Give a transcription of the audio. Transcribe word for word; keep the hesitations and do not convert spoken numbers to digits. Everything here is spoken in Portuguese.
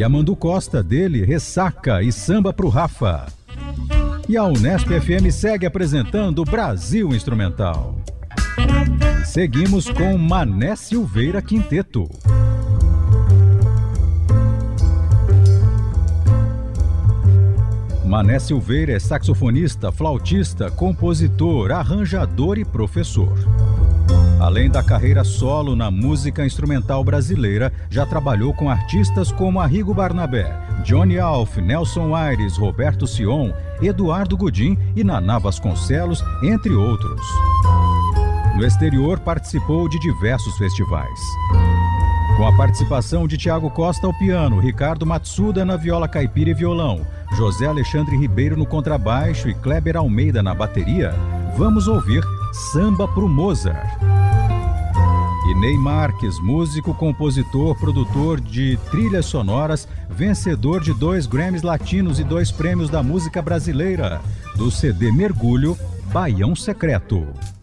E a Mandu Costa, dele, Ressaca e Samba pro Rafa. E a Unesp F M segue apresentando Brasil Instrumental. Seguimos com Mané Silveira Quinteto. Mané Silveira é saxofonista, flautista, compositor, arranjador e professor. Além da carreira solo na música instrumental brasileira, já trabalhou com artistas como Arrigo Barnabé, Johnny Alf, Nelson Aires, Roberto Sion, Eduardo Gudim e Naná Vasconcelos, entre outros. No exterior, participou de diversos festivais. Com a participação de Tiago Costa ao piano, Ricardo Matsuda na viola caipira e violão, José Alexandre Ribeiro no contrabaixo e Kleber Almeida na bateria, vamos ouvir Samba pro Mozart. E Ney Marques, músico, compositor, produtor de trilhas sonoras, vencedor de dois Grammys latinos e dois prêmios da música brasileira, do C D Mergulho, Baião Secreto.